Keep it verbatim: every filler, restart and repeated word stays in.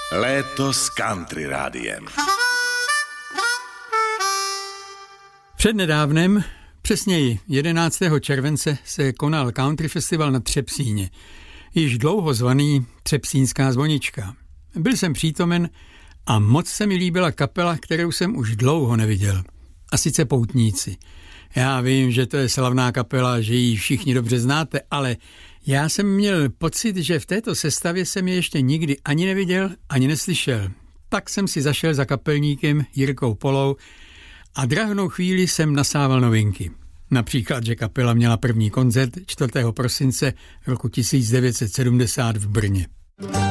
Léto s country rádiem. Přednedávnem, přesněji jedenáctého července, se konal country festival na Třepsíně, již dlouho zvaný Třepsínská zvonička. Byl jsem přítomen a moc se mi líbila kapela, kterou jsem už dlouho neviděl. A sice Poutníci. Já vím, že to je slavná kapela, že ji všichni dobře znáte, ale já jsem měl pocit, že v této sestavě jsem je ještě nikdy ani neviděl, ani neslyšel. Tak jsem si zašel za kapelníkem Jirkou Polou a drahnou chvíli jsem nasával novinky. Například, že kapela měla první koncert čtvrtého prosince roku tisíc devět set sedmdesát v Brně.